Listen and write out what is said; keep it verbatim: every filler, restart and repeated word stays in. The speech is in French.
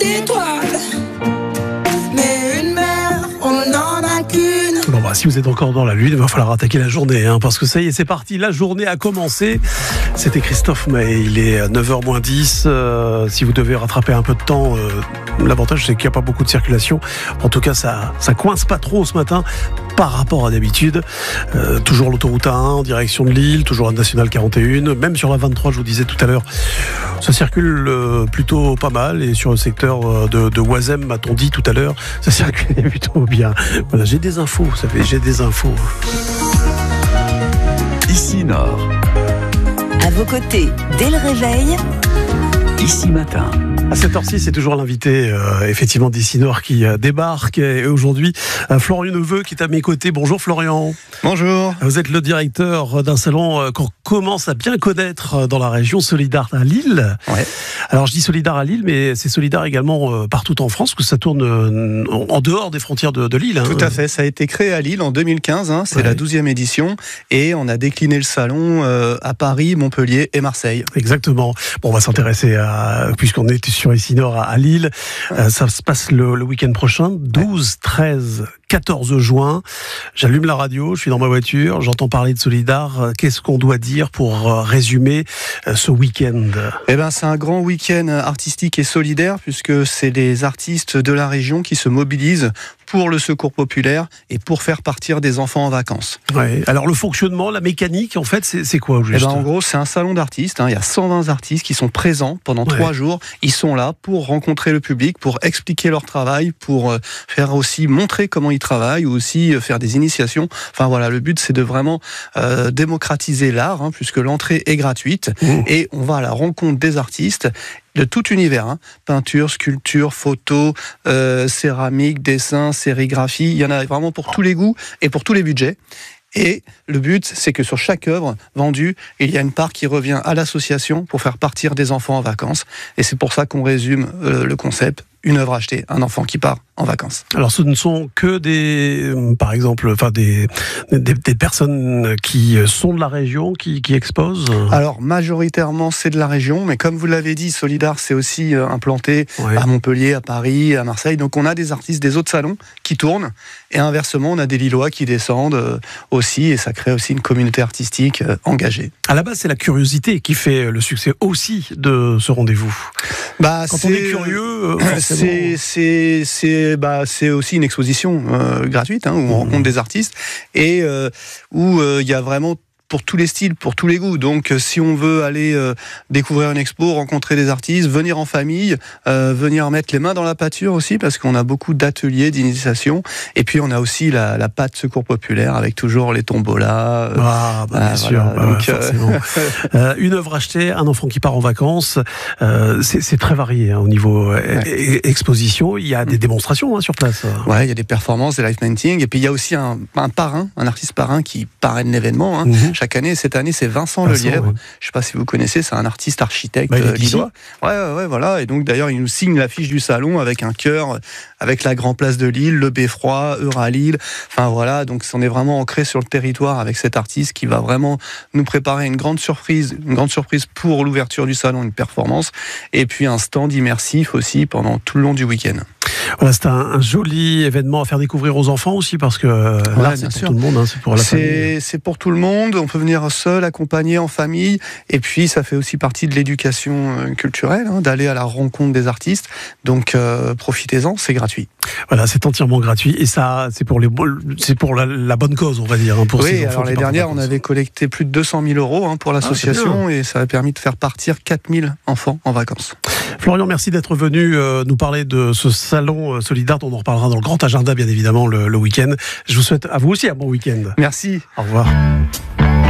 d'étoiles. Mais une mère, on n'en a qu'une. Bon bah, si vous êtes encore dans la lune, il va falloir attaquer la journée, hein, parce que ça y est, c'est parti, la journée a commencé. C'était Christophe Maé, il est neuf heures moins dix. Euh, si vous devez rattraper un peu de temps, euh, l'avantage c'est qu'il n'y a pas beaucoup de circulation. En tout cas, ça, ça coince pas trop ce matin par rapport à d'habitude. Euh, toujours l'autoroute A un en direction de Lille, toujours la nationale quarante et un, même sur la vingt-trois, je vous disais tout à l'heure, ça circule euh, plutôt pas mal, et sur le secteur de, de Oisem, m'a-t-on dit tout à l'heure, ça circule plutôt bien. Voilà, j'ai des infos, vous savez, j'ai des infos. Ici Nord. À vos côtés, dès le réveil. Ici Matin. À cette heure-ci, c'est toujours l'invité, euh, effectivement, d'Ici Nord qui euh, débarque. Et aujourd'hui, euh, Florian Neveu qui est à mes côtés. Bonjour Florian. Bonjour. Vous êtes le directeur d'un salon euh, qu'on commence à bien connaître dans la région, Solidar à Lille. Ouais. Alors je dis Solidar à Lille, mais c'est Solidar également euh, partout en France, que ça tourne euh, en dehors des frontières de, de Lille. Hein. Tout à fait, ça a été créé à Lille en deux mille quinze, hein, c'est ouais. la douzième édition, et on a décliné le salon euh, à Paris, Montpellier et Marseille. Exactement. Bon, on va s'intéresser à, puisqu'on est sur Ici Nord à Lille, euh, ça se passe le, le week-end prochain, douze, treize, quatorze juin. J'allume la radio, je suis dans ma voiture, j'entends parler de Solidar. Qu'est-ce qu'on doit dire pour résumer ce week-end ? Eh ben, c'est un grand week-end artistique et solidaire, puisque c'est les artistes de la région qui se mobilisent pour le secours populaire et pour faire partir des enfants en vacances. Ouais. Alors le fonctionnement, la mécanique, en fait, c'est, c'est quoi au juste ? Eh ben, en gros, c'est un salon d'artistes. Hein. Il y a cent vingt artistes qui sont présents pendant ouais. trois jours. Ils sont là pour rencontrer le public, pour expliquer leur travail, pour euh, faire aussi montrer comment ils travaillent, ou aussi euh, faire des initiations. Enfin voilà, le but c'est de vraiment euh, démocratiser l'art, hein, puisque l'entrée est gratuite mmh. et on va à la rencontre des artistes de tout univers, hein. Peinture, sculpture, photo, euh, céramique, dessin, sérigraphie, il y en a vraiment pour tous les goûts et pour tous les budgets. Et le but, c'est que sur chaque œuvre vendue, il y a une part qui revient à l'association pour faire partir des enfants en vacances. Et c'est pour ça qu'on résume euh, le concept. Une œuvre achetée, un enfant qui part en vacances. Alors ce ne sont que des, par exemple, enfin des, des, des personnes qui sont de la région qui, qui exposent. Alors majoritairement c'est de la région, mais comme vous l'avez dit, Solidar c'est aussi implanté ouais. à Montpellier, à Paris, à Marseille. Donc on a des artistes des autres salons qui tournent, et inversement on a des Lillois qui descendent aussi, et ça crée aussi une communauté artistique engagée. À la base c'est la curiosité qui fait le succès aussi de ce rendez-vous. Bah, Quand c'est... on est curieux, c'est, c'est, c'est, bah, c'est aussi une exposition euh, gratuite, hein, où on mmh. rencontre des artistes, et euh, où il euh, y a vraiment pour tous les styles, pour tous les goûts. Donc si on veut aller euh, découvrir une expo, rencontrer des artistes, venir en famille, euh, venir mettre les mains dans la pâture aussi, parce qu'on a beaucoup d'ateliers d'initiation, et puis on a aussi la, la pâte secours populaire avec toujours les tombolas. Euh, ah bah bien euh, sûr, voilà, donc, euh, euh, une œuvre achetée, un enfant qui part en vacances, euh, c'est, c'est très varié hein, au niveau ouais. e- exposition. Il y a des démonstrations hein, sur place. Ouais, il y a des performances, des live painting, et puis il y a aussi un, un parrain, un artiste parrain qui parraine l'événement. Hein. Mmh. Chaque année, cette année, c'est Vincent, Vincent Lelièvre. Ouais. Je ne sais pas si vous connaissez, c'est un artiste architecte bah, lillois. Ouais, ouais, ouais, voilà. Et donc, d'ailleurs, il nous signe l'affiche du salon avec un cœur, avec la Grand Place de Lille, le Beffroi, Euralille. Enfin, voilà. Donc, on est vraiment ancré sur le territoire avec cet artiste qui va vraiment nous préparer une grande surprise, une grande surprise pour l'ouverture du salon, une performance. Et puis, un stand immersif aussi pendant tout le long du week-end. Voilà, c'est un, un joli événement à faire découvrir aux enfants aussi, parce que euh, ouais, là, c'est pour sûr. tout le monde, hein, c'est pour la c'est, famille. C'est pour tout le monde, on peut venir seul, accompagné, en famille, et puis ça fait aussi partie de l'éducation euh, culturelle, hein, d'aller à la rencontre des artistes, donc euh, profitez-en, c'est gratuit. Voilà, c'est entièrement gratuit, et ça, c'est pour, les, c'est pour la, la bonne cause, on va dire. Hein, pour oui, ces alors l'année dernière, on avait collecté plus de deux cent mille euros hein, pour l'association, ah, et ça a permis de faire partir quatre mille enfants en vacances. Florian, merci d'être venu euh, nous parler de ce salon euh, Solidar. On en reparlera dans le grand agenda, bien évidemment, le, le week-end. Je vous souhaite à vous aussi un bon week-end. Merci. Au revoir.